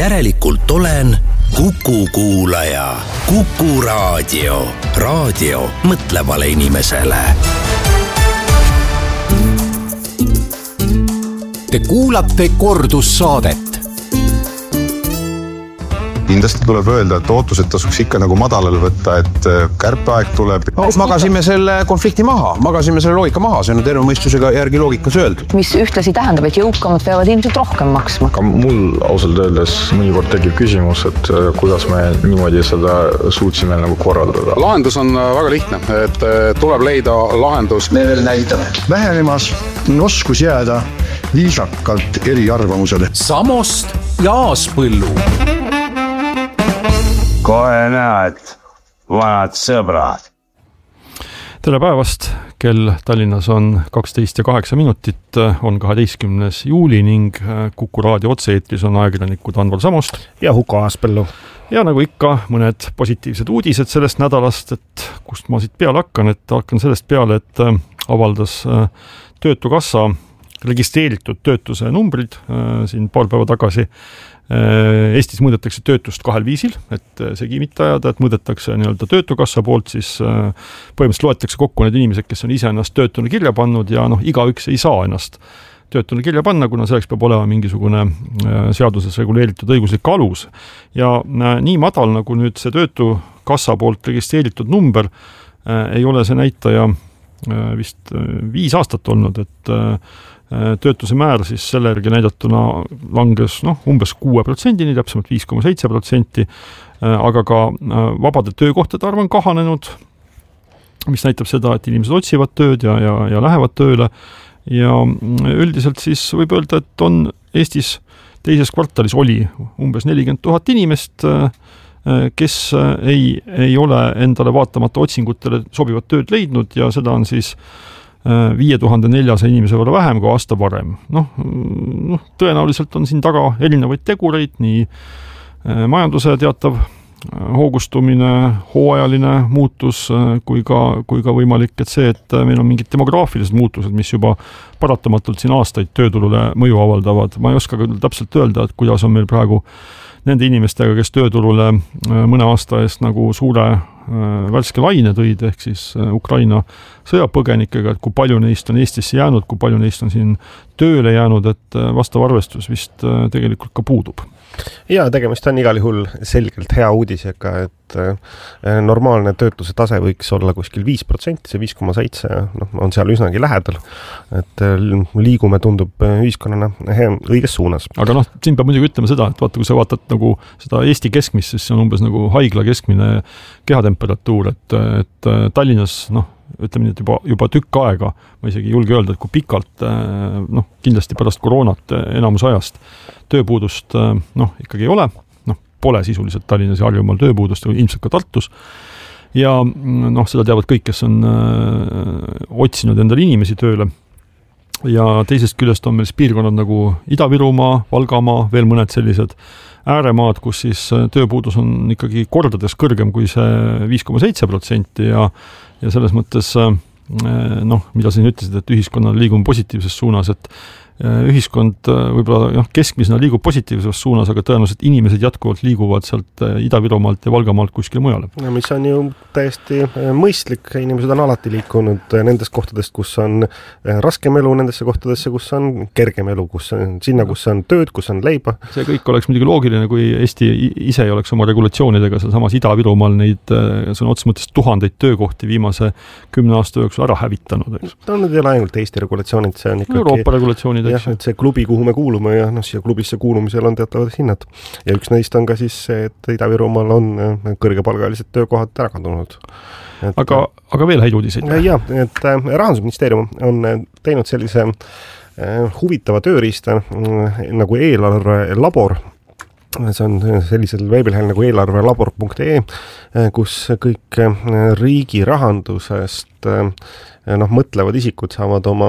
Järelikult olen Kuku kuulaja. Kuku raadio. Raadio mõtlevale inimesele. Te kuulate kordussaadet. Kindlasti tuleb öelda, et ootused tasuks ikka nagu madalal võtta, et kärpeaeg tuleb. Magasime selle konflikti maha, magasime selle loogika maha, see on terve mõistusega järgi loogikas öeldud. Mis ühtlasi tähendab, et jõukamad peavad ilmselt rohkem maksma. Ka mul ausalt öeldes mõnikord tekib küsimus, et kuidas me niimoodi seda suutsime nagu korraldada. Lahendus on väga lihtne, et tuleb leida lahendus. Me veel näitame. Vähenemas oskus jääda viisakalt eri arvamusele. Samost ja Aaspõllu. Kohe näed, vanad sõbrad. Tere päevast, kell Tallinnas on 12:08, on 12. juuli ning Kuku raadio otse-eetris on ajakirjanikud Anvar Samost ja Huko Aaspõllu. Ja nagu ikka, mõned positiivsed uudised sellest nädalast, et kust ma siit peale hakkan sellest peale, et avaldas Töötukassa registreeritud töötuse numbrid siin paar päeva tagasi. Eestis mõõdetakse töötust kahel viisil, et segi mitte ajada, et mõõdetakse nii-öelda Töötukassa poolt, siis põhimõtteliselt loetakse kokku need inimesed, kes on ise ennast töötuna kirja pannud ja igaüks ei saa ennast töötuna kirja panna, kuna selleks peab olema mingisugune seaduses reguleeritud õiguslik alus. Ja nii madal, nagu nüüd see Töötukassa poolt registreeritud number, ei ole see näitaja vist 5 aastat olnud, et töötuse määr siis selle järgi näidatuna langes umbes 6%, täpsemalt 5,7%, aga ka vabade töökohtade arv on kahanenud, mis näitab seda, et inimesed otsivad tööd ja lähevad tööle ja üldiselt siis võib öelda, et on Eestis teises kvartalis oli umbes 40 000 inimest, kes ei ole endale vaatamata otsingutele sobivat tööd leidnud ja seda on siis 5400 inimese võrra vähem kui aasta varem. Tõenäoliselt on siin taga erinevaid tegureid, nii majanduse teatav hoogustumine, hooajaline muutus kui ka võimalik, et see, et meil on mingid demograafilised muutused, mis juba paratamatult siin aastaid tööturule mõju avaldavad. Ma ei oska küll täpselt öelda, et kuidas on meil praegu nende inimestega, kes tööturule mõne aasta eest nagu suure värske laine tõid, ehk siis Ukraina sõjapõgenikega, et kui palju neist on Eestisse jäänud, kui palju neist on siin tööle jäänud, et vastav arvestus vist tegelikult ka puudub. Ja tegemist on igal juhul selgelt hea uudisega, et normaalne töötuse tase võiks olla kuskil 5%, see 5,7 on seal üsnagi lähedal, et liigume tundub ühiskonnana õiges suunas. Aga siin peab muidugi ütlema seda, et vaata, kui sa vaatad nagu seda Eesti keskmist, siis see on umbes nagu haigla keskmine kehatemperatuur, et Tallinnas, ütleme nii, et juba tükk aega, ma isegi julge öelda, et kui pikalt, kindlasti pärast koroonat enamus ajast tööpuudust ikkagi ei ole, pole sisuliselt Tallinnas ja Harjumaal tööpuudust, ilmselt ka Tartus. Ja seda teavad kõik, kes on otsinud endale inimesi tööle. Ja teisest küljest on meil piirkonnad nagu Ida-Virumaa, Valgamaa, veel mõned sellised ääremaad, kus siis tööpuudus on ikkagi kordades kõrgem kui see 5,7% ja selles mõttes, mida siin ütlesid, et ühiskonnal liigume positiivses suunas, et ühiskond võib-olla keskmisena liigub positiivses suunas, aga tõenäoliselt inimesed jätkuvalt liiguvad sealt Ida-Virumaalt ja Valgamaalt kuskile mujale. Mis on ju täiesti mõistlik, inimesed on alati liikunud nendest kohtadest, kus on raskem elu, nendesse kohtadesse, kus on kergem elu, sinna, kus on tööd, kus on leiba. See kõik oleks muidugi loogiline, kui Eesti ise ei oleks oma regulatsioonidega samas Ida-Virumaal neid sõna otseses mõttes tuhandeid töökohti viimase 10 aasta jooksul ära hävitanud. Need ei ole ainult Eesti regulatsioonid, see on ikkagi Euroopa regulatsioonid. Jah, et see klubi, kuhu me kuulume ja siia klubisse kuulumisel on teatavad hinnad. Ja üks neist on ka siis see, et Ida-Virumaal on kõrgepalgalised töökohad ära kadunud. Aga veel häid uudiseid? Ja, et Rahandusministeerium on teinud sellise huvitava tööriista nagu eelarvelabor. See on sellisel veebilehel nagu eelarvelabor.ee, kus kõik riigi rahandusest ainult mõtlevad isikud saavad oma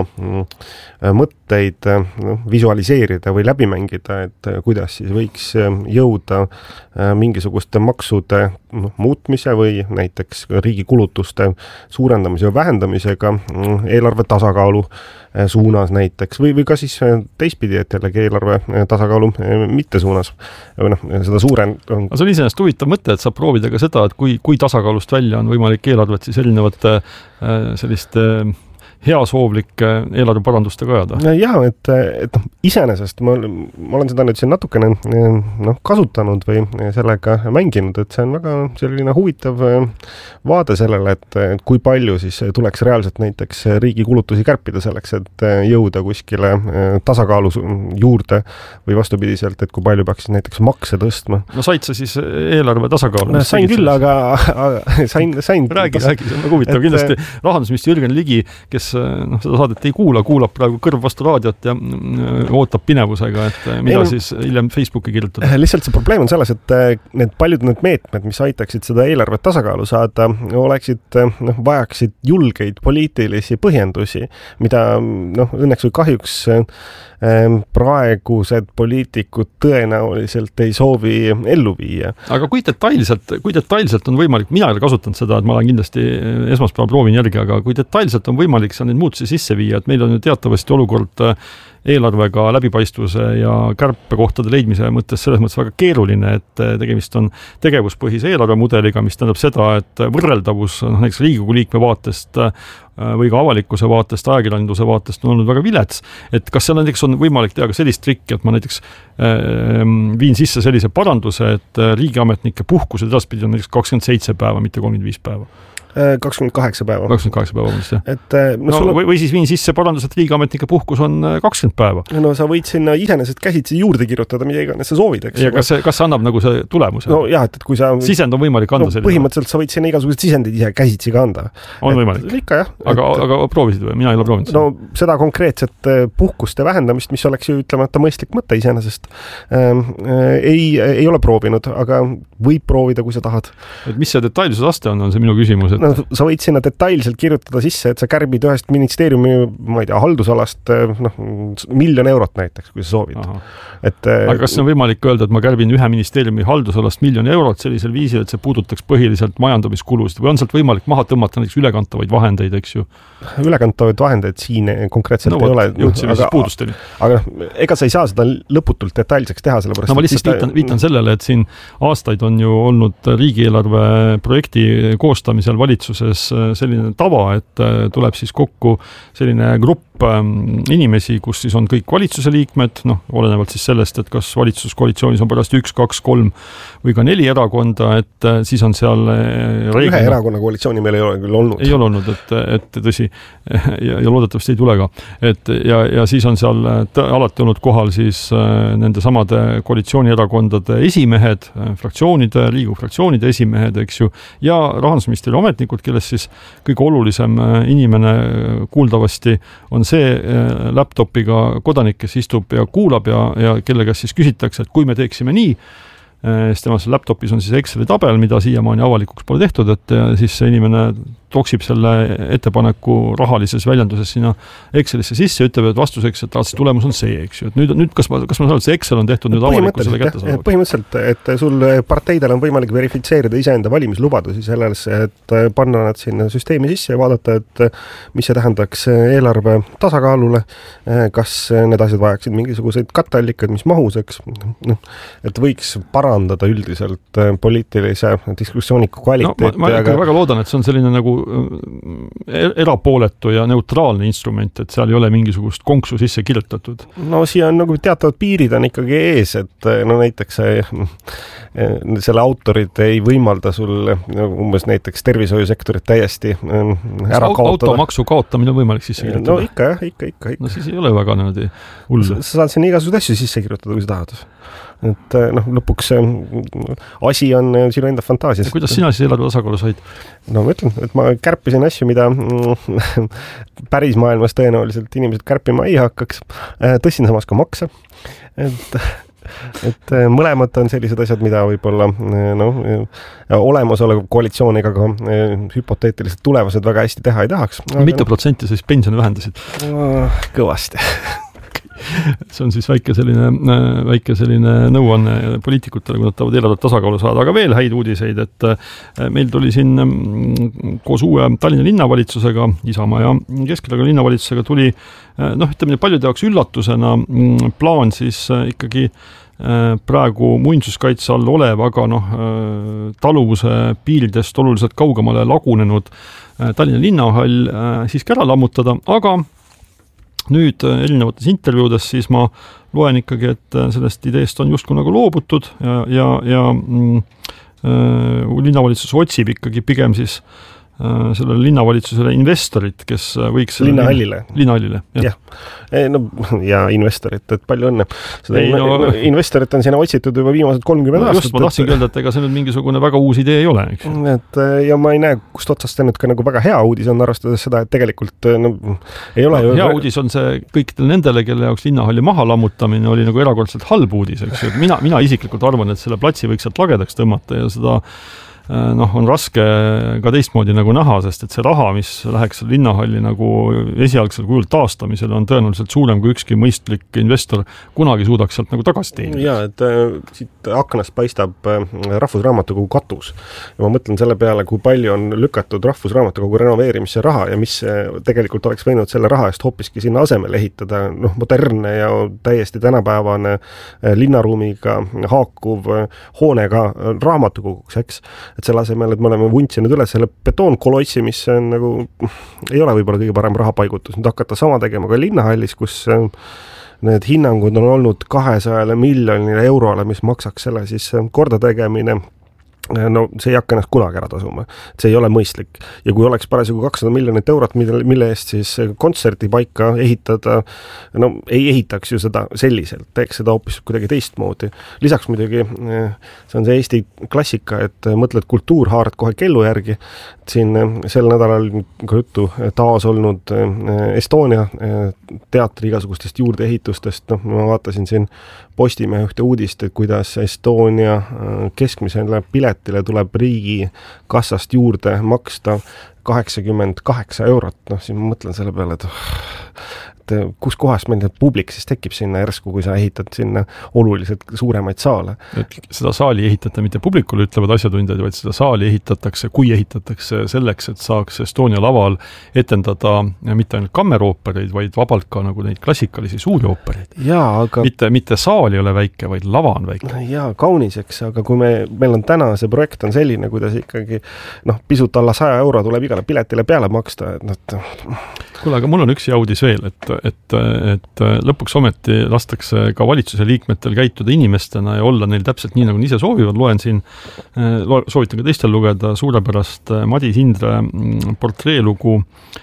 mõtteid visualiseerida või läbi mängida, et kuidas siis võiks jõuda mingisuguste maksude muutmise või näiteks riigi kulutuste suurendamise või vähendamisega eelarve tasakaalu suunas näiteks või ka siis teistpidi, et jällegi eelarve tasakaalu mitte suunas. Või seda suuren... See on iseenesest huvitav mõte, et saab proovida ka seda, et kui tasakaalust välja on võimalik eelarvet siis erinevate selliste heasoovlike eelarveparandustega ajada. Jaa, et iseenesest ma olen seda nüüd siin natukene kasutanud või sellega mänginud, et see on väga selline huvitav vaade sellele, et kui palju siis tuleks reaalselt näiteks riigi kulutusi kärpida selleks, et jõuda kuskile tasakaalu juurde või vastupidiselt, et kui palju peaks näiteks makse tõstma. No said sa siis eelarve tasakaalu? Sain küll, aga sain... Räägi, see on väga huvitav. Kindlasti rahandusminister Jürgen Ligi, kes seda saadet ei kuulab praegu kõrv vastu raadiot ja ootab pinevusega, et mida siis hiljem Facebooki kirjutada. Lihtsalt see probleem on selles, et paljud need meetmed, mis aitaksid seda eelarvet tasakaalu saada, vajaksid julgeid poliitilisi põhjendusi, mida õnneks või kahjuks praegused poliitikud tõenäoliselt ei soovi ellu viia. Aga kui detailselt on võimalik, mina ei ole kasutanud seda, et ma olen kindlasti esmaspäeval proovin järgi, aga kui detailselt on võimalik seal neid muutusi sisse viia, et meil on ju teatavasti olukord eelarvega läbipaistvuse ja kärpekohtade leidmise mõttes selles mõttes väga keeruline, et tegemist on tegevuspõhise eelarvemudeliga, mis tähendab seda, et võrreldavus näiteks Riigikogu liikme vaatest või ka avalikkuse vaatest, ajakirjanduse vaatest on olnud väga vilets, et kas seal näiteks on võimalik teha ka sellist trikki, et ma näiteks viin sisse sellise paranduse, et riigiametnike puhkused edaspidi on näiteks 27 päeva, mitte 35 päeva. 28 päeva. 28 päeva, jah. Või siis viin sisse parandus, et riigiametnike puhkus on 20 päeva. No sa võid sinna iseenesest käsitsi juurde kirjutada, mida iganes sa soovid, eks. Ja kas see annab nagu see tulemuse? No jah, et kui sa... Sisend on võimalik anda selline. Põhimõtteliselt sa võid sinna igasugused sisendid ise käsitsi ka anda. On võimalik? Ikka, jah. Aga proovisid või? Mina ei ole proovinud. No seda konkreetset puhkuste vähendamist, mis oleks ju ütlemata mõistlik mõte iseenesest, ei ole proovinud, aga võib proovida, kui sa tahad. Et mis see detailsuse aste on see minu küsimus? No, sa võid sinna detailselt kirjutada sisse, et sa kärbid ühest ministeeriumi, ma ei tea, haldusalast €1 miljon näiteks, kui sa soovid. Aga kas on võimalik öelda, et ma kärbin ühe ministeeriumi haldusalast €1 miljon sellisel viisil, et see puudutaks põhiliselt majandamiskulusid või on sealt võimalik maha tõmmata näiteks ülekantavaid vahendeid, eks ju? Ülekantavaid vahendeid siin konkreetselt ei ole. Jõudsime siis puudusteni. Aga ega sa ei saa seda lõputult detailseks teha, sellepärast... No ma lihtsalt viitan sellele, et siin aastaid on ju olnud riigieelarve projekti koostamisel valitsuses selline tava, et tuleb siis kokku selline grupp inimesi, kus siis on kõik valitsuse liikmed, olenevalt siis sellest, et kas valitsuskoalitsioonis on pärast 1, 2, 3 või ka 4 erakonda, et siis on seal ühe erakonna koalitsiooni meil ei ole küll olnud. Ei ole olnud, et tõsi, ja loodetavasti ei tule ka. Ja siis on seal alati olnud kohal siis nende samade koalitsioonierakondade esimehed, Riigikogu fraktsioonide esimehed, eks ju, ja rahandusministeeriumi ametnikud, kelles siis kõige olulisem inimene kuuldavasti on see laptopiga kodanik, kes istub ja kuulab ja kelle käest siis küsitakse, et kui me teeksime nii, siis temas laptopis on siis Exceli tabel, mida siiamaani avalikuks pole tehtud, et siis see inimene toksib selle ettepaneku rahalises väljenduses sinna Excelisse sisse ja ütleb, et vastuseks, et see tulemus on see, eks ju. Et nüüd kas ma saan, et see Excel on tehtud nüüd avalikkusele kättesaadavaks? Põhimõtteliselt, et sul parteidel on võimalik verifitseerida iseenda valimislubadusi selles, et panna nad sinna süsteemi sisse ja vaadata, et mis see tähendaks eelarve tasakaalule, kas need asjad vajaksid mingisuguseid katteallikaid, mis mahus, eks. Et võiks parandada üldiselt poliitilise diskussiooniku kvaliteeti. Ma väga loodan, et see on selline nagu erapooletu ja neutraalne instrument, et seal ei ole mingisugust konksu sisse kirjutatud. No siia on nagu teatavad piirid on ikkagi ees, et näiteks selle autorid ei võimalda sul umbes näiteks tervishoiusektorit täiesti ära kaotada. Automaksu kaotamine on võimalik sisse kirjutada? No ikka, jah, ikka. No siis ei ole väga niimoodi hull. Sa saad sinna igasugused asju sisse kirjutada, kui sa tahad. Et lõpuks asi on sinu enda fantaasias. Kuidas sina siis eelarve tasakaalu said? No ma ütlen, et ma kärpisin asju, mida päris maailmas tõenäoliselt inimesed kärpima ei hakkaks. Tõstin samas ka makse. et mõlemad on sellised asjad, mida võib-olla olemasolev koalitsioon ega ka hüpoteetiliselt tulevased väga hästi teha ei tahaks. Mitu protsenti siis pensioni vähendasid? Kõvasti. See on siis väike selline nõuanne poliitikutele, kui nad tahavad eelarvet tasakaalu saada, aga veel häid uudiseid, et meil tuli siin koos uue Tallinna linnavalitsusega, Isamaa ja Keskerakonna linnavalitsusega tuli, ütleme paljude jaoks üllatusena plaan siis ikkagi praegu muinsuskaitse all olev, aga taluvuse piiridest oluliselt kaugemale lagunenud Tallinna linnahall siiski ära lammutada, aga nüüd erinevates intervjuudes siis ma loen ikkagi, et sellest ideest on justkui nagu loobutud ja linnavalitsus otsib ikkagi pigem siis sellele linnavalitsusele investorit, kes võiks Linnahallile, jah. Ja investorit, et palju õnne. Investorit on sinna otsitud juba viimased 30 aastat. Just, ma tahtsin öelda, et ega see nüüd mingisugune väga uus idee ei ole. Eks? Ja ma ei näe, kust otsast nüüd ka nagu väga hea uudis on, arvestades seda, et tegelikult ei ole hea uudis on see kõikidel nendele, kelle jaoks linnahalli maha lammutamine oli nagu erakordselt halb uudis. Eks? Mina isiklikult arvan, et selle platsi võiks sealt lagedaks tõmmata ja seda on raske ka teistmoodi nagu näha, sest et see raha, mis läheks linnahalli nagu esialgsel kujul taastamisele, on tõenäoliselt suurem kui ükski mõistlik investor kunagi suudaks sealt nagu tagasi teenida. Ja, et siit aknast paistab Rahvusraamatukogu katus. Ja ma mõtlen selle peale, kui palju on lükatud Rahvusraamatukogu renoveerimise raha ja mis tegelikult oleks võinud selle raha eest hoopiski sinna asemel ehitada, modernne ja täiesti tänapäevane linnaruumiga haakuv hoonega raamatukoguks, eks? Et selle asemel, et me oleme vuntsinud üle selle betoonkolossi, mis on nagu, ei ole võib-olla kõige parem rahapaigutus. Nüüd hakata sama tegema ka linnahallis, kus need hinnangud on olnud 200 miljonile eurole, mis maksaks selle siis korda tegemine. See ei hakka ennast kunagi ära tasuma. See ei ole mõistlik. Ja kui oleks parasjagu 200 miljonit eurot, mille eest siis kontserti paika ehitada, ei ehitaks ju seda selliselt, teeks seda hoopis kuidagi teistmoodi. Lisaks muidugi, see on see Eesti klassika, et mõtled kultuurhaaret kohe kellu järgi. Siin sel nädalal ka juttu taas olnud Estonia teatri igasugustest juurdeehitustest. Ma vaatasin siin Postimehe ühte uudist, et kuidas Estonia keskmisele piletile tuleb riigi kassast juurde maksta 88 eurot. Siin ma mõtlen selle peale, et kus kohas meil publik siis tekib sinna järsku, kui sa ehitad sinna oluliselt suuremaid saale. Et seda saali ehitate mitte publikule, ütlevad asjatundjad, vaid seda saali kui ehitatakse selleks, et saaks Estonia laval etendada mitte ainult kammeroopereid, vaid vabalt ka nagu neid klassikalisi suuri oopereid. Jaa, aga mitte saal ei ole väike, vaid lava on väike. Jaa, kauniseks, aga kui meil on täna see projekt on selline, kuidas ikkagi pisut alla 100 euro tuleb igale piletile peale maksta, et Kuule, aga mul on üks jaudis veel, et lõpuks ometi lastakse ka valitsuse liikmetel käituda inimestena ja olla neil täpselt nii, nagu ise soovivad. Loen siin, soovitan ka teistel lugeda suurepärast Madis Hindre portreelugu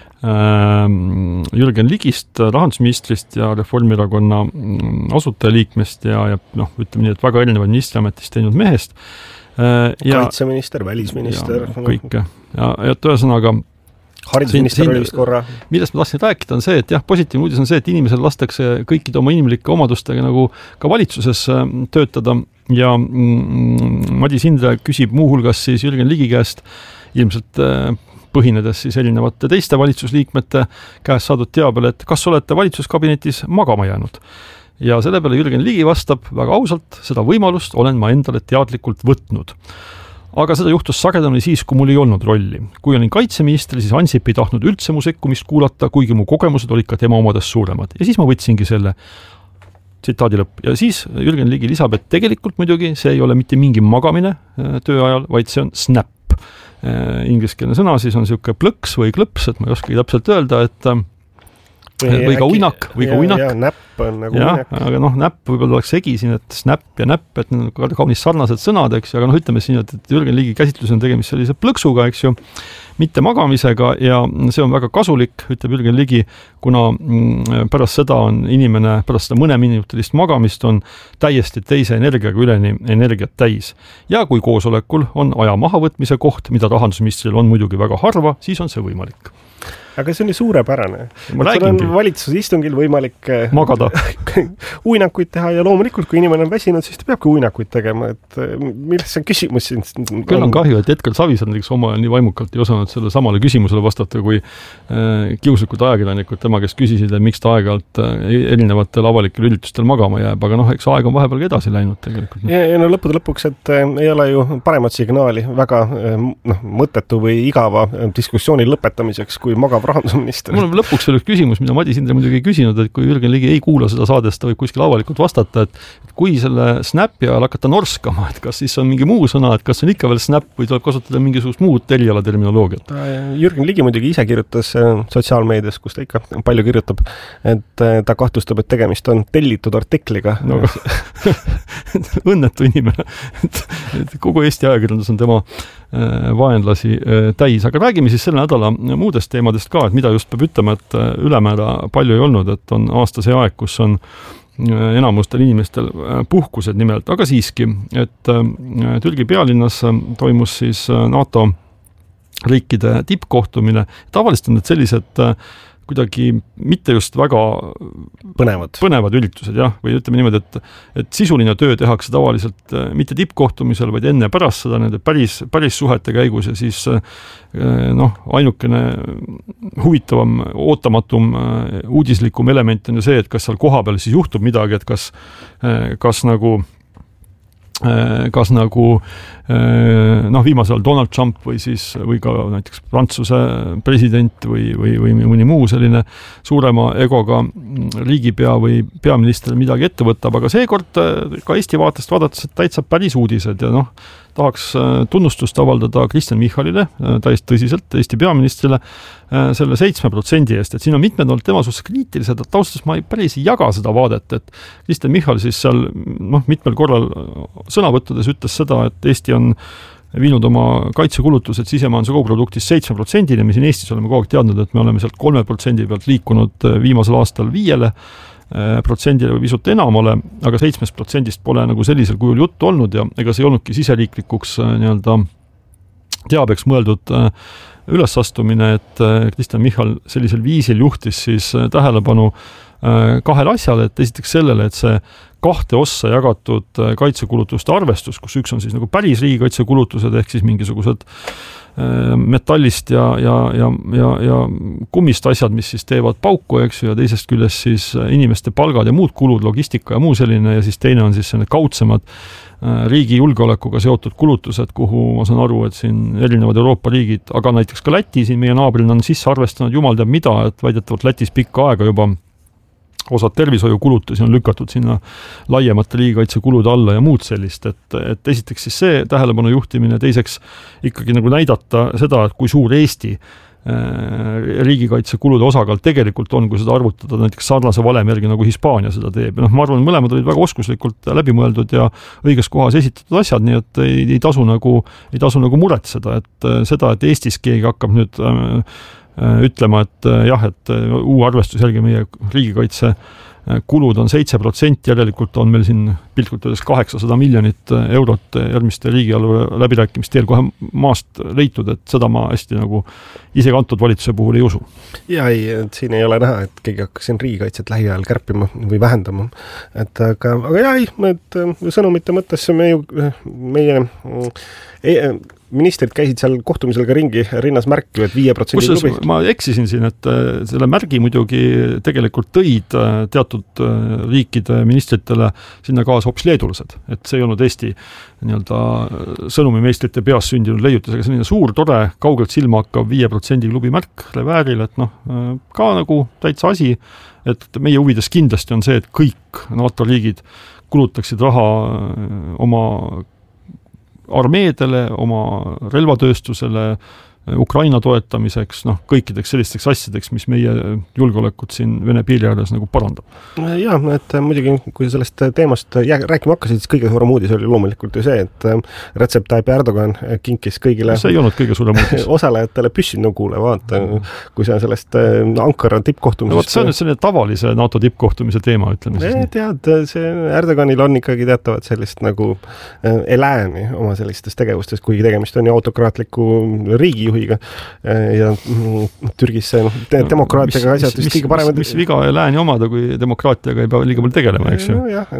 Jürgen Ligist, rahandusministrist ja Reformierakonna asutajaliikmest ja ütleme nii, et väga erinevad ministriametist teinud mehest. Kaitseminister, välisminister. Kõike. Ja ühesõnaga haridusminister oli vist korra. Millest ma tahtsin rääkida on see, et positiivne uudis on see, et inimesel lastakse kõikide oma inimlike omadustega nagu ka valitsuses töötada ja Madis Hindre küsib muuhulgas siis Jürgen Ligi käest ilmselt põhinedes siis erinevate teiste valitsusliikmete käest saadud teabele, et kas olete valitsuskabinetis magama jäänud. Ja selle peale Jürgen Ligi vastab väga ausalt, seda võimalust olen ma endale teadlikult võtnud. Aga seda juhtus sagedamini siis, kui mul ei olnud rolli. Kui olin kaitseminister, siis Ansip ei tahtnud üldse mu sekkumist kuulata, kuigi mu kogemused olid ka tema omadest suuremad. Ja siis ma võtsingi selle tsitaadi lõpp. Ja siis Jürgen Ligi lisab, et tegelikult muidugi see ei ole mitte mingi magamine töö ajal, vaid see on snap. Ingliskeelne sõna siis on siuke plõks või klõps, et ma ei oskagi täpselt öelda, et või ka uinak. Ja näpp on nagu uinak. Aga näpp võib-olla oleks segi siin, et snap ja näpp, et need on kaunis sarnased sõnad, eks ju, aga ütleme siin, et Jürgen Ligi käsitlus on tegemist sellise plõksuga, eks ju, mitte magamisega ja see on väga kasulik, ütleb Jürgen Ligi, kuna pärast seda on inimene, pärast seda mõneminutilist magamist on täiesti teise energiaga üleni energiat täis. Ja kui koosolekul on aja mahavõtmise koht, mida rahandusministril on muidugi väga harva, siis on see võimalik. Aga see on ju suurepärane. Ma sul on valitsuse istungil võimalik magada uinakuid teha ja loomulikult, kui inimene on väsinud, siis ta peabki uinakuid tegema, et milles see küsimus siin? Küll on kahju, et Edgar Savisaar näiteks oma nii vaimukalt ei osanud selle samale küsimusele vastata, kui kiuslikud ajakirjanikud tema, kes küsisid, et miks ta aeg-ajalt erinevatel avalikel üritustel magama jääb, aga eks aeg on vahepeal edasi läinud tegelikult. Ja lõppude lõpuks, et ei ole ju paremat signaali väga mõttetu või igava diskussiooni lõpetamiseks, kui magav rahandusminister. Mul on lõpuks veel üks küsimus, mida Madis Indre muidugi ei küsinud, et kui Jürgen Ligi ei kuula seda saadest, ta võib kuskil avalikult vastata, et kui selle snapi ajal hakata norskama, et kas siis on mingi muu sõna, et kas on ikka veel snap või tuleb kasutada mingisugust muud terminoloogiat? Jürgen Ligi muidugi ise kirjutas sotsiaalmeedias, kus ta ikka palju kirjutab, et ta kahtlustab, et tegemist on tellitud artikliga. No, õnnetu inimene. Et kogu Eesti ajakirjandus on tema vaenlasi täis, aga räägime siis selle nädala muudest teemadest ka, et mida just peab ütlema, et ülemäära palju ei olnud, et on aasta see aeg, kus on enamustel inimestel puhkused nimelt, aga siiski, et Türgi pealinnas toimus siis NATO riikide tippkohtumine, tavaliselt on need sellised kuidagi mitte just väga põnevad üritused, jah, või ütleme niimoodi, et sisuline töö tehakse tavaliselt mitte tippkohtumisel, vaid enne pärast seda nende päris suhete käigus ja siis ainukene huvitavam, ootamatum, uudislikum element on ju see, et kas seal kohapeal siis juhtub midagi, et kas nagu viimasel Donald Trump või ka näiteks Prantsuse president või mõni muu selline suurema egoga riigipea või peaminister midagi ette võtab, aga seekord ka Eesti vaatest vaadates, et täitsa päris uudised ja tahaks tunnustust avaldada Kristen Michalile, täiesti tõsiselt Eesti peaministrile, selle 7% eest, et siin on mitmed olnud tema suhtes kriitilised, et taustas ma päris ei jaga seda vaadet, et Kristen Michal siis seal mitmel korral sõnavõttudes ütles seda, et Eesti on viinud oma kaitsekulutused sisemajanduse koguproduktist 7%-ni, me siin Eestis oleme kogu aeg teadnud, et me oleme sealt 3% pealt liikunud viimasel aastal 5% või pisut enamale, aga 7% pole nagu sellisel kujul juttu olnud ja ega see ei olnudki siseriiklikuks teabeks mõeldud ülesastumine, et Kristen Michal sellisel viisil juhtis siis tähelepanu kahele asjale, et esiteks sellele, et see kahte ossa jagatud kaitsekulutuste arvestus, kus üks on siis nagu päris riigikaitsekulutused ehk siis mingisugused metallist ja kummist asjad, mis siis teevad pauku, eks ju, ja teisest küljest siis inimeste palgad ja muud kulud, logistika ja muu selline, ja siis teine on siis selline kaudsemad riigi julgeolekuga seotud kulutused, kuhu ma saan aru, et siin erinevad Euroopa riigid, aga näiteks ka Läti siin meie naabril on sisse arvestanud jumal teab mida, et väidetavalt Lätis pikka aega juba osad tervishoiukulutusi on lükatud sinna laiemate riigikaitsekulude alla ja muud sellist, et esiteks siis see tähelepanu juhtimine, teiseks ikkagi nagu näidata seda, et kui suur Eesti riigikaitsekulude osakaal tegelikult on, kui seda arvutada näiteks sarnase valemi järgi nagu Hispaania seda teeb. Ja ma arvan, mõlemad olid väga oskuslikult läbimõeldud ja õiges kohas esitatud asjad, nii et ei tasu nagu muretseda, et Eestis keegi hakkab nüüd ütlema, et jah, et uue arvestus jälgi meie riigikaitse kulud on 7%, järelikult on meil siin piltkult öeldes 800 miljonit eurot järgmiste riigieelarve läbirääkimisteel kohe maast leitud, et seda ma hästi nagu isegi antud valitsuse puhul ei usu. Ja siin ei ole näha, et keegi hakkas siin riigikaitset lähiajal kärpima või vähendama. Aga sõnumite mõttes meie ministrid käisid seal kohtumisel ka ringi rinnas märki, et 5% klubi. Ma eksisin siin, et selle märgi muidugi tegelikult tõid teatud riikide ministritele sinna kaasa hoopis leedulased, et see ei olnud Eesti sõnumimeistrite peas sündinud leiutis, aga selline suur, tore, kaugelt silma hakkav 5% klubi märk Revääril, et ka nagu täitsa asi, et meie huvides kindlasti on see, et kõik NATO riigid kulutaksid raha oma armeedele, oma relvatööstusele, Ukraina toetamiseks, noh, kõikideks sellisteks asjadeks, mis meie julgeolekut siin Vene piiri ääres nagu parandab. Jaa, et muidugi, kui sellest teemast rääkima hakkasid, siis kõige suurem uudis oli loomulikult ju see, et Recep Tayyip Erdogan kinkis kõigile see ei olnud kõige suurem uudis. Osalejatele püssinugule, vaata, kui sa sellest Ankara tippkohtumisest... See on selline tavalise NATO tippkohtumise teema, ütleme siis. Tead, see Erdoganil on ikkagi teatavat sellist nagu elääni oma sellistes tegevustes, kuigi tegemist on ju autokraatliku riigijuhiga ja Türgis see demokraatiaga asjad vist kõige paremad... Mis viga ei lääni omada, kui demokraatiaga ei pea liiga palju tegelema, eks ju? No jah,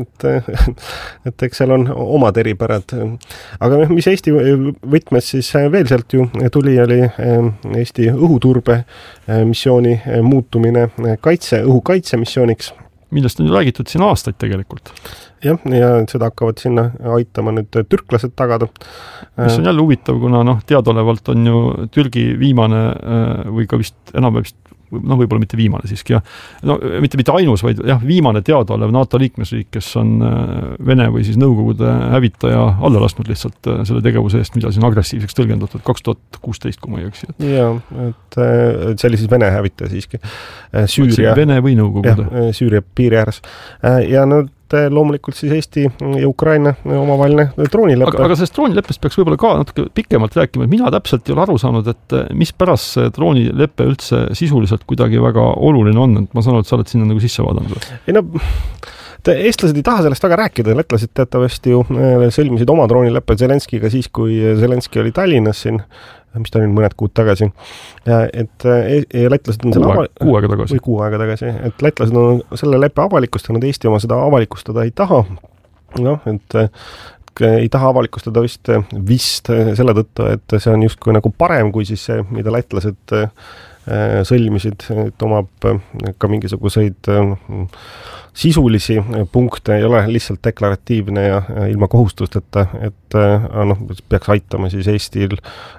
et eks seal on omad eripärad. Aga mis Eesti võtmes siis veel sealt ju tuli, oli Eesti õhuturbe missiooni muutumine õhukaitse missiooniks. Millest on ju räägitud siin aastaid tegelikult. Jah, ja seda hakkavad sinna aitama nüüd türklased tagada. Mis on jälle huvitav, kuna teadaolevalt on ju Türgi viimane või ka vist enam vist võib-olla mitte viimane siiski, mitte ainus, vaid viimane teadaolev NATO liikmesriik, kes on Vene või siis Nõukogude hävitaja alla lasknud lihtsalt selle tegevuse eest, mida siin agressiivseks tõlgendatud 2016, kui ma ei eksi. Jaa, et see oli siis Vene hävitaja siiski. Süüria, Vene või Nõukogude. Süüria piiri ääres. Ja loomulikult siis Eesti ja Ukraina omavaheline droonileppe. Aga sellest droonileppest peaks võib-olla ka natuke pikemalt rääkima, et mina täpselt ei ole aru saanud, et mis pärast see droonileppe üldse sisuliselt kuidagi väga oluline on, et ma saan, et sa oled sinna nagu sisse vaadanud. Ei eestlased ei taha sellest väga rääkida, lätlased teatavasti ju sõlmisid oma droonileppe Zelenskiga siis, kui Zelenski oli Tallinnas siin, mis ta oli mõned kuud tagasi. Et lätlased on kuu aega tagasi. Et lätlased on selle leppe avalikustanud, Eesti oma seda avalikustada ei taha. Et ei taha avalikustada vist selle tõttu, et see on justkui nagu parem kui siis see, mida lätlased sõlmisid, et omab ka mingisuguseid sisulisi punkte, ei ole lihtsalt deklaratiivne ja ilma kohustusteta, et peaks aitama siis Eestil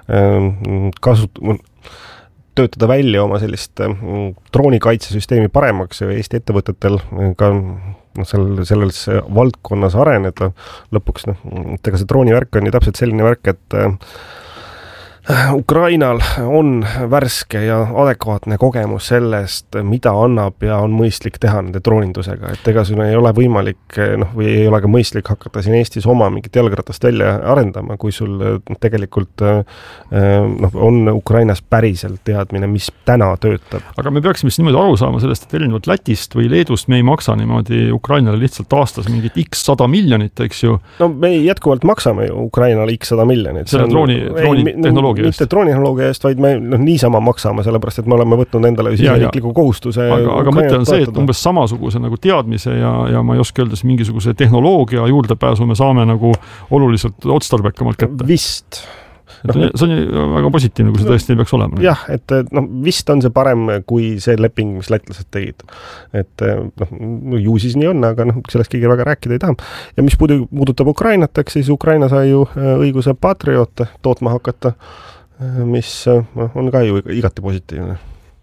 töötada välja oma sellist droonikaitsesüsteemi paremaks ja Eesti ettevõtetel ka selles valdkonnas areneda lõpuks. Ega see droonivärk on ju täpselt selline värk, et Ukrainal on värske ja adekvaatne kogemus sellest, mida annab ja on mõistlik teha nende droonindusega. Et ega sul ei ole võimalik või ei ole ka mõistlik hakata siin Eestis oma mingit jalgratast välja arendama, kui sul tegelikult on Ukrainas päriselt teadmine, mis täna töötab. Aga me peaksime siis niimoodi aru saama sellest, et erinevalt Lätist või Leedust me ei maksa niimoodi Ukrainale lihtsalt aastas mingit x 100 miljonit, eks ju? No me jätkuvalt maksame ju Ukrainale x 100 miljonit. Selle drooni tehnoloogia mitte droonitehnoloogia eest, vaid me niisama maksame, sellepärast, et me oleme võtnud endale siseriikliku kohustuse. Aga mõte on see, et umbes samasuguse nagu teadmise ja ma ei oska öelda, mingisuguse tehnoloogia juurdepääsu me saame nagu oluliselt otstarbekamalt kätte. Vist. See on väga positiivne, kui see tõesti ei peaks olema. Jah, et vist on see parem kui see leping, mis lätlased tegid. Et ju siis nii on, aga sellest keegi väga rääkida ei taha. Ja mis puudutab Ukrainat, siis Ukraina sai ju õiguse Patriote tootma hakata, mis on ka ju igati positiivne.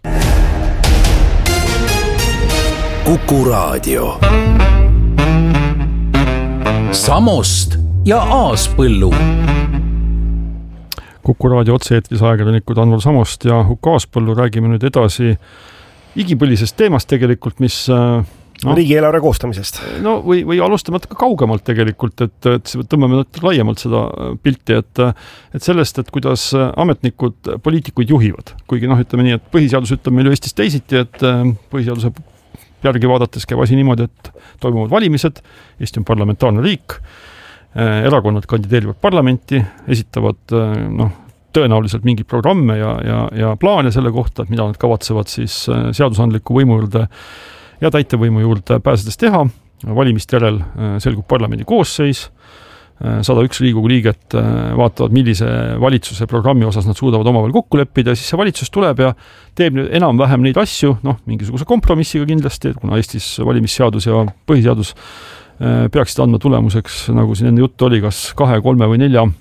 Kuku Raadio. Samost ja Aaspõllu. Kuku Raadio otse-eetris ajakirjanikud Anvar Samost ja Huko Aaspõllu räägime nüüd edasi igipõlisest teemast tegelikult, mis riigieelarve koostamisest. Või alustame natuke kaugemalt tegelikult, et tõmbame natuke laiemalt seda pilti, et sellest, et kuidas ametnikud poliitikuid juhivad. Kuigi ütleme nii, et põhiseadus ütleb meil Eestis teisiti, et põhiseaduse järgi vaadates käib asi niimoodi, et toimuvad valimised, Eesti on parlamentaarne riik, erakonnad kandideerivad parlamenti, esitavad tõenäoliselt mingeid programme ja plaane selle kohta, et mida nad kavatsevad siis seadusandliku võimu juurde ja täitevvõimu juurde pääsedes teha. Valimiste järel selgub parlamendi koosseis, 101 Riigikogu liiget vaatavad, millise valitsuse programmi osas nad suudavad omavahel kokku leppida, ja siis see valitsus tuleb ja teeb enam-vähem neid asju, mingisuguse kompromissiga kindlasti, kuna Eestis valimisseadus ja põhiseadus peaksid andma tulemuseks, nagu siin enne juttu oli, kas 2, 3 või 4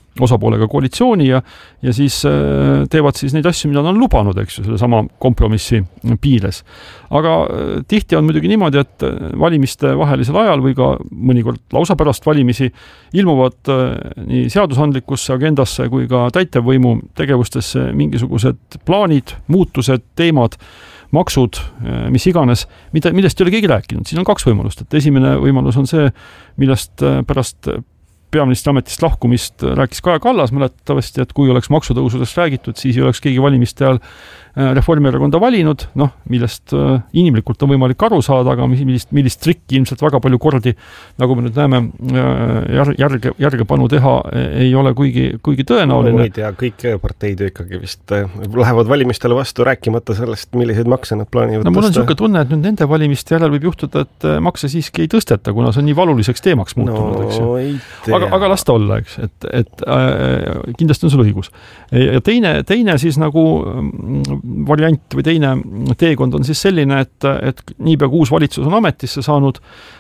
osapoolega koalitsiooni ja siis teevad siis neid asju, mida nad on lubanud, eks ju, selle sama kompromissi piires. Aga tihti on muidugi niimoodi, et valimiste vahelisel ajal või ka mõnikord lausa pärast valimisi ilmuvad nii seadusandlikusse agendasse kui ka täitevvõimu tegevustesse mingisugused plaanid, muutused, teemad, maksud, mis iganes, millest ei ole keegi rääkinud. Siin on 2 võimalust, et esimene võimalus on see, millest pärast peaministri ametist lahkumist rääkis Kaja Kallas mäletatavasti, et kui oleks maksutõusudest räägitud, siis ei oleks keegi valimiste ajal Reformierakonda valinud, millest inimlikult on võimalik aru saada, aga millist trikki ilmselt väga palju kordi, nagu me nüüd näeme, järgepanu teha ei ole kuigi tõenäoline. Ma ei tea, kõik parteid ikkagi vist lähevad valimistele vastu rääkimata sellest, milliseid makse nad plaanivad mul on niisugune tunne, et nüüd nende valimiste järel võib juhtuda, et makse siiski ei tõsteta, kuna see on nii valuliseks teemaks muutunud, eks ju. Aga las ta olla, eks, et kindlasti on sul õigus. Ja teine siis nagu variant või teine teekond on siis selline, et niipea kui uus valitsus on ametisse saanud,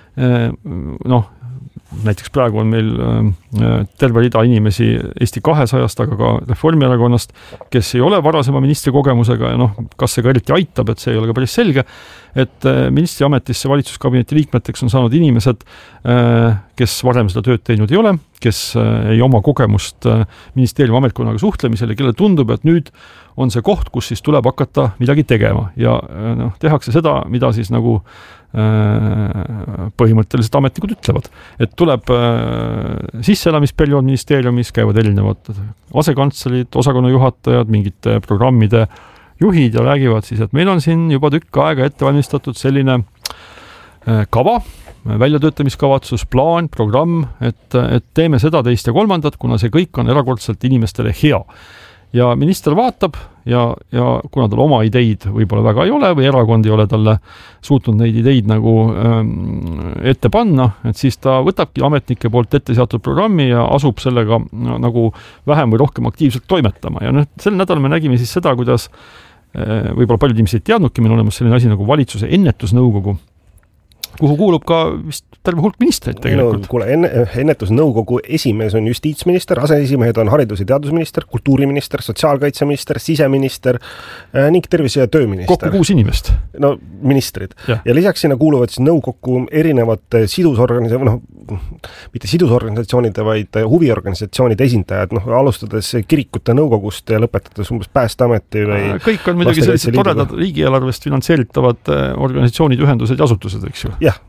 näiteks praegu on meil terve rida inimesi Eesti 200-st, aga ka Reformierakonnast, kes ei ole varasema ministri kogemusega ja kas see ka eriti aitab, et see ei ole ka päris selge, et ministri ametisse valitsuskabineti liikmeteks on saanud inimesed, kes varem seda tööd teinud ei ole, kes ei oma kogemust ministeeriumi ametkonnaga suhtlemisel ja kellele tundub, et nüüd on see koht, kus siis tuleb hakata midagi tegema ja tehakse seda, mida siis nagu põhimõtteliselt ametnikud ütlevad. Et tuleb sisseelamisperiood ministeeriumis, käivad erinevad asekantslerid, osakonnajuhatajad, mingite programmide juhid ja räägivad siis, et meil on siin juba tükk aega ette valmistatud selline kava, väljatöötamiskavatsus, plaan, programm, et teeme seda, teist ja kolmandat, kuna see kõik on erakordselt inimestele hea. Ja minister vaatab ja kuna tal oma ideid võib-olla väga ei ole või erakond ei ole talle suutnud neid ideid nagu ette panna, et siis ta võtabki ametnike poolt ette seatud programmi ja asub sellega nagu vähem või rohkem aktiivselt toimetama. Ja sel nädalal me nägime siis seda, kuidas võib-olla paljud inimesed ei teadnudki, meil on olemas selline asi nagu valitsuse ennetusnõukogu, kuhu kuulub ka vist terve hulk ministreid tegelikult. Kuule, ennetusnõukogu esimees on justiitsminister, aseesimehed on haridus- ja teadusminister, kultuuriminister, sotsiaalkaitseminister, siseminister ning tervise- ja tööminister. Kokku 6 inimest. No, ministrid. Ja lisaks sinna kuuluvad siis nõukokku erinevate mitte sidusorganisatsioonide, vaid huviorganisatsioonide esindajad, alustades kirikute nõukogust ja lõpetades umbes Päästeameti või kõik on muidugi sellised toredad riigieelarvest finantseeritavad organisatsioonid, ühendused ja asutused, eks ju. Jah.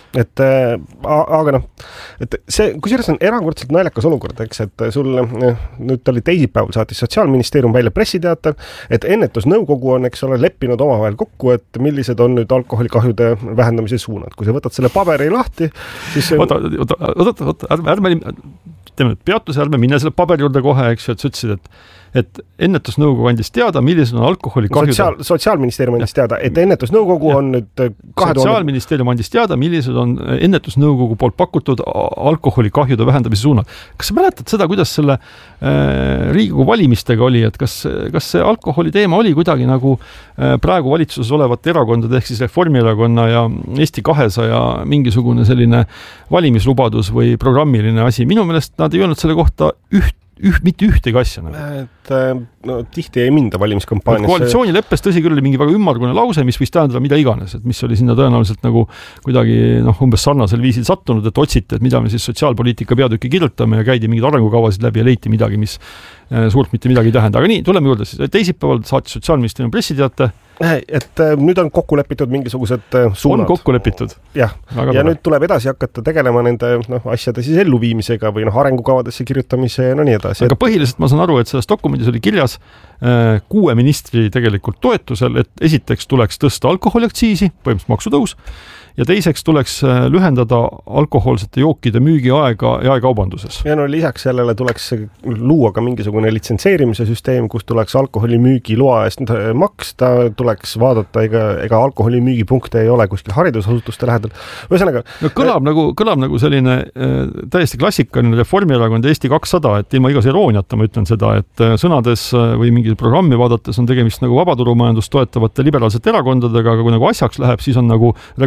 Aga et see, kusjuures on erakordselt naljakas olukord, eks, et sul nüüd oli teisipäeval saatis Sotsiaalministeerium välja pressiteate, et ennetusnõukogu on, eks ole, leppinud omavahel kokku, et millised on nüüd alkoholikahjude vähendamise suunad. Kui sa võtad selle paberi lahti, siis ärme peatuse, ärme minna selle paberi juurde kohe, eks ju, et sa ütlesid, et ennetusnõukogu andis teada, millised on alkoholikahjude... Sotsiaalministeerium andis teada, et ennetusnõukogu on nüüd... Sotsiaalministeerium andis teada, millised on ennetusnõukogu poolt pakutud alkoholikahjude vähendamise suunad. Kas sa mäletad seda, kuidas selle Riigikogu valimistega oli, et kas see alkoholi teema oli kuidagi nagu praegu valitsuses olevat erakondade ehk siis Reformierakonna ja Eesti 200 ja mingisugune selline valimislubadus või programmiline asi? Minu meelest nad ei öelnud selle kohta mitte ühtegi asja. Tihti ei minda valimiskampaaniasse. Koalitsioonileppes tõsi küll oli mingi väga ümmargune lause, mis võis tähendada mida iganes, et mis oli sinna tõenäoliselt nagu kuidagi umbes sarnasel viisil sattunud, et otsiti, et mida me siis sotsiaalpoliitika peatükki kirjutame ja käidi mingid arengukavasid läbi ja leiti midagi, mis suurt mitte midagi ei tähenda. Aga nii, tuleme juurde siis. Teisipäeval saatis Sotsiaalministeeriumi pressiteate. Et nüüd on kokku lepitud mingisugused suunad. On kokku lepitud. Ja nüüd tuleb edasi hakata tegelema nende asjade siis elluviimisega või arengukavadesse kirjutamise ja nii edasi. Aga põhiliselt ma saan aru, et selles dokumendis oli kirjas 6 ministri tegelikult toetusel, et esiteks tuleks tõsta alkoholiaktsiisi, põhimõtteliselt maksutõus, ja teiseks tuleks lühendada alkohoolsete jookide müügiaega jaekaubanduses. Ja lisaks sellele tuleks luua ka mingisugune litsentseerimise süsteem, kus tuleks alkoholimüügiloa eest maksta, tuleks vaadata, ega alkoholimüügipunkte ei ole kuskil haridusasutuste lähedal. Ühesõnaga, kõlab nagu selline täiesti klassikaline Reformierakond ja Eesti 200, et ilma igas irooniata ma ütlen seda, et sõnades või mingi programmi vaadates on tegemist nagu vabaturumajandust toetavate liberaalsete erakondadega, aga kui nagu asjaks läheb, siis on nagu regulatsioon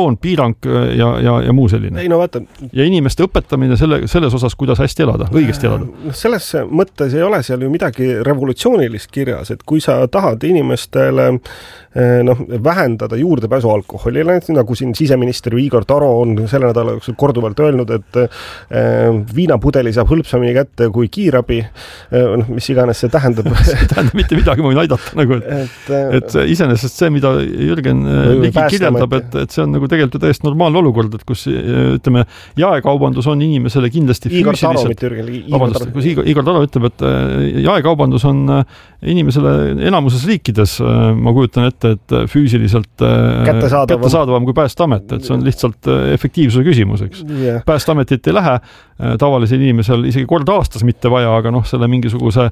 regulatsioon, piirang ja muu selline. Ei, no vaata. Ja inimeste õpetamine selles osas, kuidas hästi elada, õigesti elada. Selles mõttes ei ole seal ju midagi revolutsioonilist kirjas, et kui sa tahad inimestele vähendada juurdepääsu alkoholile, nagu siin siseminister Igor Taro on selle nädala jooksul korduvalt öelnud, et viinapudeli saab hõlpsamini kätte kui kiirabi, mis iganes see tähendab. See tähendab mitte midagi, ma võin aidata, nagu, et iseenesest see, mida Jürgen Ligi kirjeldab, et see on nagu tegelikult täiesti normaalne olukord, et kus, ütleme, jaekaubandus on inimesele kindlasti Igor Taro, füüsiliselt... mitte Jürgen kus Igor Taro ütleb, et jaekaubandus on inimesele enamuses riikides, ma kujutan ette, et füüsiliselt kättesaadavam kui Päästeamet, et see on lihtsalt efektiivsuse küsimus, eks. Yeah. Päästeametit ei lähe, tavalisel inimesel isegi kord aastas mitte vaja, aga selle mingisuguse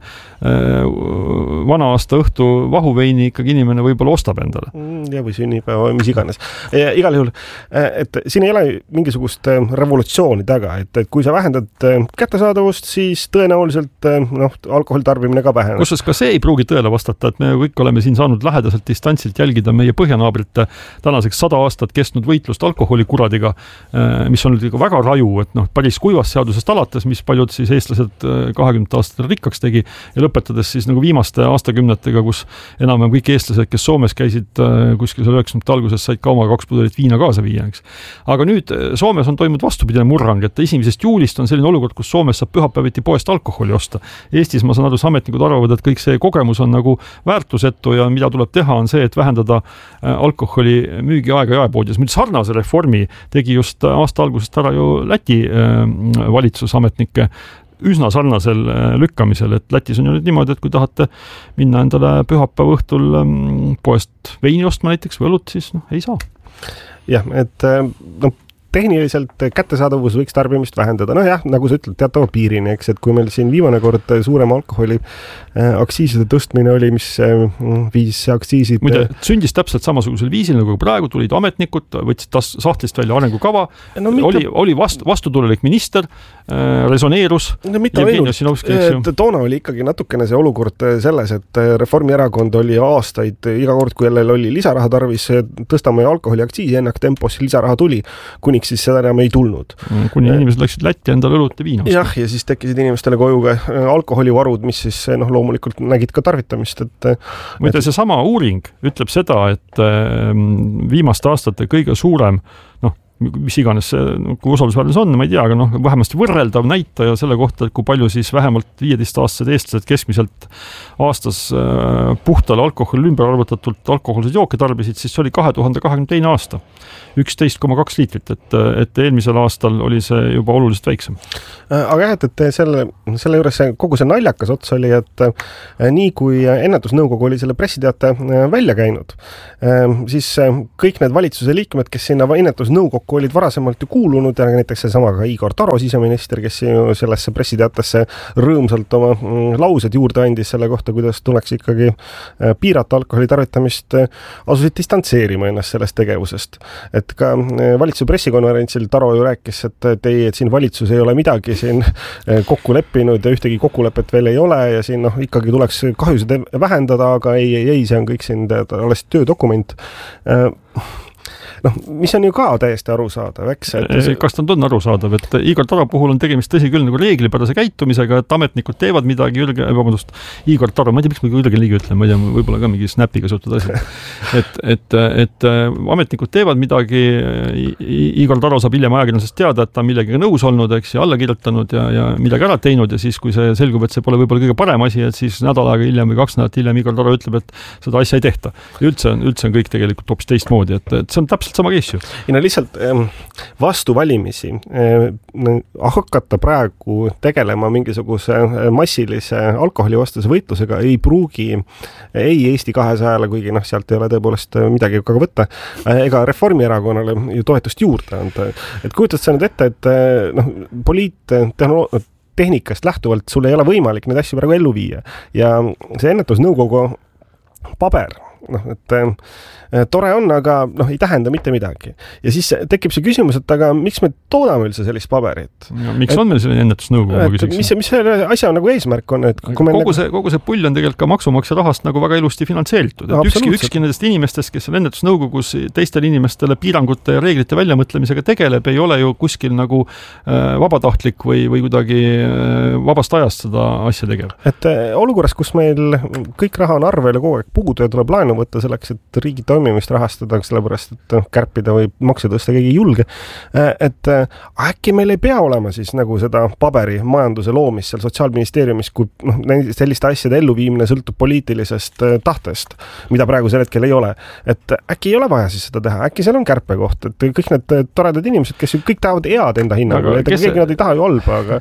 vana aasta õhtu vahuveini ikkagi inimene võib-olla ostab endale. Ja või sünnipäeva või mis iganes. Igal juhul, et siin ei ole mingisugust revolutsiooni taga, et kui sa vähendad kättesaadavust, siis tõenäoliselt alkoholi tarbimine ka väheneb. Kusjuures ka see ei pruugi tõele vastata, et me kõik oleme siin saanud lähedaselt distantsilt jälgida meie põhjanaabrite tänaseks 100 aastat kestnud võitlust alkoholikuradiga, mis on nüüd väga raju, et päris kuivast seadusest alates, mis paljud siis eestlased 20 aastatel rikkaks tegi ja lõpetades siis nagu viimaste aastakümnetega, kus enam kõik eestlased, kes Soomes käisid kuskil 90. alguses, said ka oma 2 pudelit viina kaasa viia, eks. Aga nüüd Soomes on toimunud vastupidine murrang, et 1. juulist on selline olukord, kus Soomes saab pühapäeviti poest alkoholi osta. Eestis ma saan aru, ametnikud arvavad, et kõik see kogemus on nagu väärtusetu ja mida tuleb teha, on see, et vähendada alkoholi müügiaega jaepoodides. Nüüd sarnase reformi tegi just aasta algusest ära ju Läti valitsusametnike üsna sarnasel lükkamisel, et Lätis on ju nüüd niimoodi, et kui tahate minna endale pühapäeva õhtul poest veini ostma näiteks või õlut, siis ei saa. Jah, et tehniliselt kättesaadavus võiks tarbimist vähendada. Jah, nagu sa ütled, teatava piirini, eks, et kui meil siin viimane kord suurem alkoholi aktsiiside tõstmine oli, mis viis aktsiisid... Muide, sündis täpselt samasugusel viisil, nagu praegu tulid ametnikud, võtsid sahtlist välja arengukava, oli vastutulelik minister, resoneerus. Mitte ainult, toona oli ikkagi natukene see olukord selles, et Reformierakond oli aastaid, iga kord, kui jälle oli lisaraha tarvis, tõstame alkoholi aktsiisi ennaktempos, lisaraha tuli, kuni siis seda enam ei tulnud. Kuni inimesed läksid Lätti endale õlut ja viina. Jah, ja siis tekkisid inimestele koju ka alkoholivarud, mis siis loomulikult nägid ka tarvitamist. Muide, see sama uuring ütleb seda, et viimaste aastate kõige suurem, mis iganes see usaldusväärnes on, ma ei tea, aga vähemasti võrreldav näitaja selle kohta, et kui palju siis vähemalt 15-aastased eestlased keskmiselt aastas puhtale alkoholi ümber arvutatult alkoholseid jooke tarbisid, siis see oli 2022. aasta. 11,2 liitrit, et eelmisel aastal oli see juba oluliselt väiksem. Aga jah, et selle juures kogu see naljakas ots oli, et nii kui ennetusnõukogu oli selle pressiteate välja käinud, siis kõik need valitsuse liikmed, kes sinna ennetusnõukokku olid varasemalt ju kuulunud, ja näiteks seesama ka Igor Taro, siseminister, kes ju sellesse pressiteatesse rõõmsalt oma laused juurde andis selle kohta, kuidas tuleks ikkagi piirata alkoholi tarvitamist, asusid distantseerima ennast sellest tegevusest. Et ka valitsuse pressikonverentsil Taro ju rääkis, et siin valitsus ei ole midagi siin kokku leppinud ja ühtegi kokkulepet veel ei ole ja siin ikkagi tuleks kahjusid vähendada, aga ei, see on kõik siin alles töödokument. Mis on ju ka täiesti arusaadav, eks? Kas ta on arusaadav, et Igor Taro puhul on tegemist tõsi küll nagu reeglipärase käitumisega, et ametnikud teevad midagi, Igor Taro, ma ei tea, miks ma Jürgen Ligi ütlen, ma ei tea, võib-olla ka mingi snappiga seotud asi. Et ametnikud teevad midagi, Igor Taro saab hiljem ajakirjandusest teada, et ta on millegagi nõus olnud, eks, ja alla kirjutanud ja midagi ära teinud ja siis, kui see selgub, et see pole võib-olla kõige parem asi, et siis nädal aega hiljem või 2 nädalat hiljem Igor Taro ütleb, et seda asja ei tehta. Ja üldse on kõik tegelikult hoopis teistmoodi, et see on täpselt sama case ju. Ja lihtsalt vastu valimisi hakata praegu tegelema mingisuguse massilise alkoholivastase võitlusega ei pruugi ei Eesti 200-le, kuigi sealt ei ole tõepoolest midagi ka võtta, ega Reformierakonnale ju toetust juurde anda. Et kujutad sa nüüd ette, et tehnikast lähtuvalt sul ei ole võimalik neid asju praegu ellu viia ja see ennetusnõukogu paber tore on, aga ei tähenda mitte midagi. Ja siis tekib see küsimus, et aga miks me toodame üldse sellist paberit? Miks on meil selline ennetusnõukogu? Mis selle asja nagu eesmärk on? Kogu see pull on tegelikult ka maksumaksja rahast nagu väga ilusti finantseeritud. Ükski nendest inimestest, kes on ennetusnõukogus teistele inimestele piirangute ja reeglite väljamõtlemisega tegeleb, ei ole ju kuskil nagu vabatahtlik või kuidagi vabast ajast seda asja tegev. Et olukorras, kus meil kõik raha on arvel ja kogu aeg puudu ja tuleb laenu võtta selleks, et riigi toimimist rahastada, sellepärast, et kärpida või makse tõsta keegi ei julge. Et äkki meil ei pea olema siis nagu seda paberi majanduse loomist seal Sotsiaalministeeriumis, kui selliste asjade elluviimine sõltub poliitilisest tahtest, mida praegusel hetkel ei ole. Et äkki ei ole vaja siis seda teha, äkki seal on kärpe koht, et kõik need toredad inimesed, kes ju kõik tahavad head enda hinnangul, et keegi nad ei taha ju halba, aga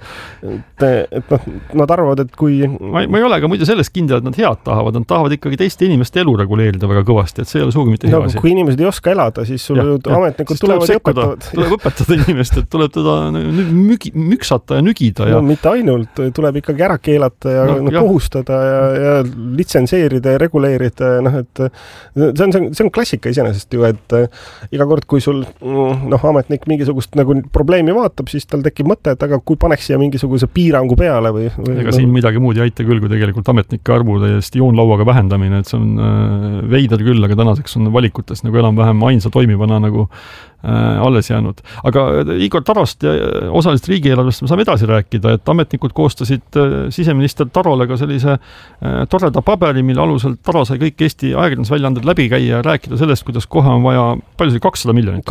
nad arvavad, et kui... Ma ei ole ka muide sellest kindel, et nad head tahavad, nad tahavad ikkagi teiste inimeste elu reguleerida väga kõvasti, et see ei ole suugi mitte hea asi. Kui inimesed ei oska elada, siis sul ametnikud tulevad ja õpetavad. Tuleb õpetada inimest, et tuleb teda müksata ja nügida. Ja... mitte ainult, tuleb ikkagi ära keelata ja kohustada ja litsenseerida ja reguleerida. Et see on klassika iseenesest ju, et iga kord, kui sul ametnik mingisugust nagu probleemi vaatab, siis tal tekib mõte, et aga kui paneks siia mingisuguse piirangu peale või ega siin midagi muud ei aita küll, kui tegelikult ametnike arvu täiesti joonlauaga vähendamine, et see on veider küll, aga tänaseks on valikutes nagu enam-vähem ainsa toimivana nagu alles jäänud. Aga Igor Tarost ja osaliselt riigieelarvest me saame edasi rääkida, et ametnikud koostasid siseminister Tarole ka sellise toreda paberi, mille alusel Taro sai kõik Eesti ajakirjandusväljaanded läbi käia ja rääkida sellest, kuidas kohe on vaja, palju see 200 miljonit?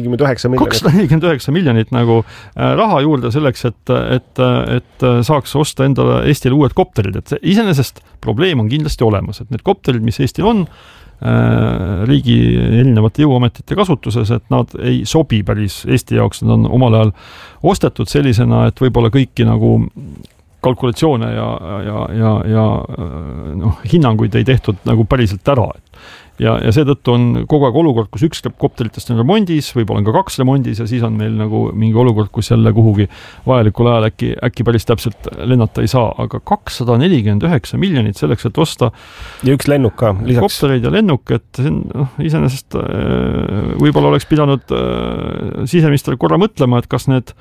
249 miljonit nagu raha juurde selleks, et saaks osta endale Eestile uued kopterid. Et iseenesest probleem on kindlasti olemas, et need kopterid, mis Eestil on, riigi erinevate jõuametite kasutuses, et nad ei sobi päris Eesti jaoks, nad on omal ajal ostetud sellisena, et võib-olla kõiki nagu kalkulatsioone ja hinnanguid ei tehtud nagu päriselt ära. Ja seetõttu on kogu aeg olukord, kus üks kopteritest on remondis, võib-olla on ka 2 remondis ja siis on meil nagu mingi olukord, kus jälle kuhugi vajalikul ajal äkki päris täpselt lennata ei saa, aga 249 miljonit selleks, et osta ja üks lennuk ka lisaks. Koptereid ja lennuk, et see on iseenesest võib-olla oleks pidanud siseminister korra mõtlema, et kas need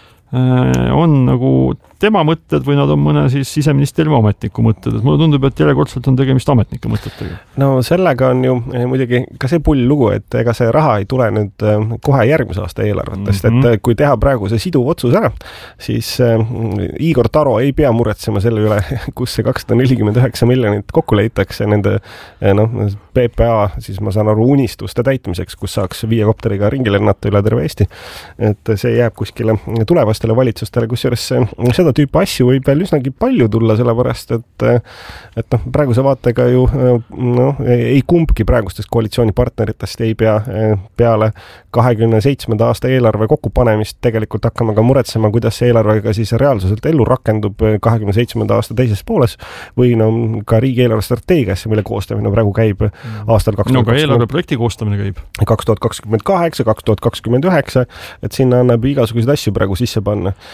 on nagu tema mõtted või nad on mõne siis siseministeeriumi ametniku mõtted, et mulle tundub, et järjekordselt on tegemist ametnike mõtetega. No sellega on ju muidugi ka see pull lugu, et ega see raha ei tule nüüd kohe järgmise aasta eelarvetest, et kui teha praegu see siduv otsus ära, siis Igor Taro ei pea muretsema selle üle, kus see 249 miljonit kokku leitakse nende PPA, siis ma saan aru unistuste täitmiseks, kus saaks 5 kopteriga ringi lennata üle terve Eesti, et see jääb kuskile tulevastele valitsustele, kusjuures seda tüüpi asju võib veel üsnagi palju tulla, sellepärast, et praeguse vaatega ju ei kumbki praegustest koalitsioonipartneritest ei pea peale 27. aasta eelarve kokkupanemist tegelikult hakkama ka muretsema, kuidas see eelarvega siis reaalsuselt ellu rakendub 27. aasta teises pooles või ka riigieelarve strateegiasse, mille koostamine praegu käib aastal 2020. ka eelarveprojekti koostamine käib. 2028, 2029, et sinna annab igasuguseid asju praegu sisse panna.